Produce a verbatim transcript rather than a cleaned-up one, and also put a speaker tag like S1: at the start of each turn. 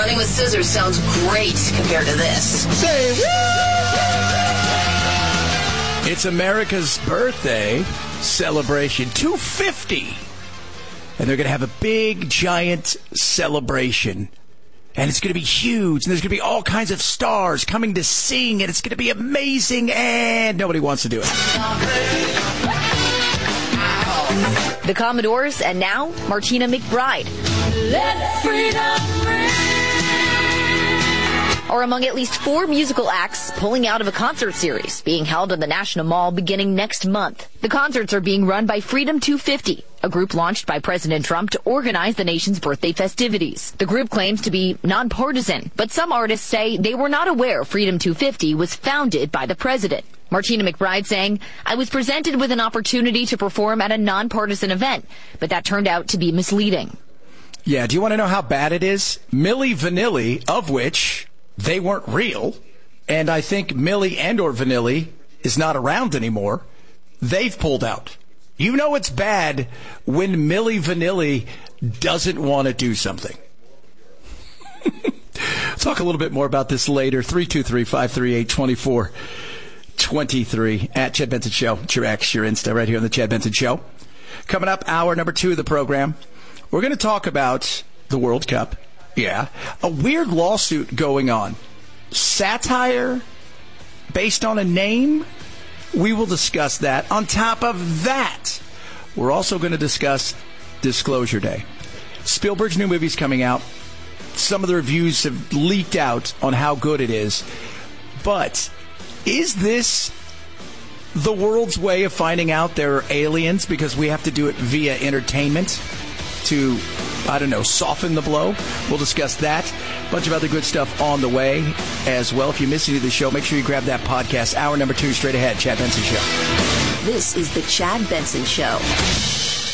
S1: Running with scissors sounds great compared to this.
S2: Say what? It's America's birthday celebration, two fifty. And they're going to have a big, giant celebration. And it's going to be huge. And there's going to be all kinds of stars coming to sing. And it's going to be amazing. And nobody wants to do it.
S3: The Commodores, and now Martina McBride. Let freedom ring. Are among at least four musical acts pulling out of a concert series being held at the National Mall beginning next month. The concerts are being run by Freedom two fifty, a group launched by President Trump to organize the nation's birthday festivities. The group claims to be nonpartisan, but some artists say they were not aware Freedom two fifty was founded by the president. Martina McBride saying, I was presented with an opportunity to perform at a nonpartisan event, but that turned out to be misleading.
S2: Yeah, do you want to know how bad it is? Milli Vanilli, of which they weren't real, and I think Milli and or Vanilli is not around anymore. They've pulled out. You know it's bad when Milli Vanilli doesn't want to do something. Talk a little bit more about this later. three two three, five three eight, two four two three at Chad Benson Show. It's your X, your Insta, right here on the Chad Benson Show. Coming up, hour number two of the program, we're going to talk about the World Cup. Yeah. A weird lawsuit going on. Satire based on a name? We will discuss that. On top of that, we're also going to discuss Disclosure Day. Spielberg's new movie's coming out. Some of the reviews have leaked out on how good it is. But is this the world's way of finding out there are aliens because we have to do it via entertainment to, I don't know, soften the blow? We'll discuss that. A bunch of other good stuff on the way as well. If you missed any of the show, make sure you grab that podcast. Hour number two straight ahead. Chad Benson Show.
S1: This is the Chad Benson Show.